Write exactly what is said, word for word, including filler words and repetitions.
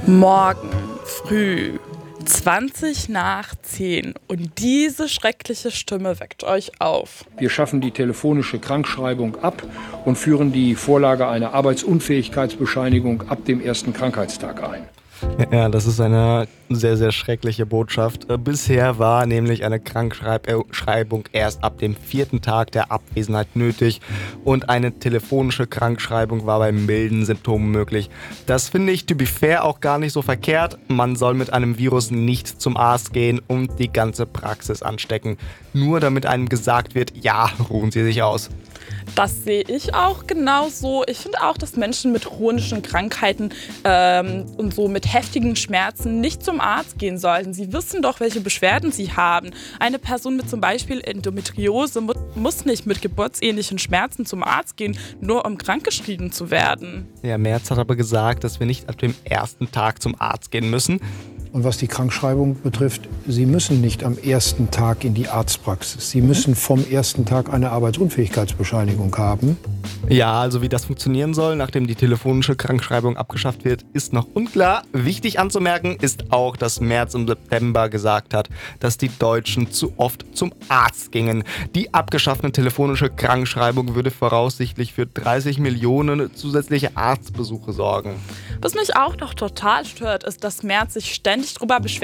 Morgen früh, zwanzig nach zehn, und diese schreckliche Stimme weckt euch auf. Wir schaffen die telefonische Krankschreibung ab und führen die Vorlage einer Arbeitsunfähigkeitsbescheinigung ab dem ersten Krankheitstag ein. Ja, das ist eine sehr, sehr schreckliche Botschaft. Bisher war nämlich eine Krankschreibung erst ab dem vierten Tag der Abwesenheit nötig und eine telefonische Krankschreibung war bei milden Symptomen möglich. Das finde ich to be fair auch gar nicht so verkehrt. Man soll mit einem Virus nicht zum Arzt gehen und die ganze Praxis anstecken. Nur damit einem gesagt wird, ja, ruhen Sie sich aus. Das sehe ich auch genauso. Ich finde auch, dass Menschen mit chronischen Krankheiten ähm, und so mit heftigen Schmerzen nicht zum Arzt gehen sollten. Sie wissen doch, welche Beschwerden sie haben. Eine Person mit zum Beispiel Endometriose mu- muss nicht mit geburtsähnlichen Schmerzen zum Arzt gehen, nur um krankgeschrieben zu werden. Ja, Merz hat aber gesagt, dass wir nicht ab dem ersten Tag zum Arzt gehen müssen. Und was die Krankschreibung betrifft, Sie müssen nicht am ersten Tag in die Arztpraxis. Sie müssen vom ersten Tag eine Arbeitsunfähigkeitsbescheinigung haben. Ja, also wie das funktionieren soll, nachdem die telefonische Krankschreibung abgeschafft wird, ist noch unklar. Wichtig anzumerken ist auch, dass Merz im September gesagt hat, dass die Deutschen zu oft zum Arzt gingen. Die abgeschaffte telefonische Krankschreibung würde voraussichtlich für dreißig Millionen zusätzliche Arztbesuche sorgen. Was mich auch noch total stört, ist, dass Merz sich ständig darüber beschwert,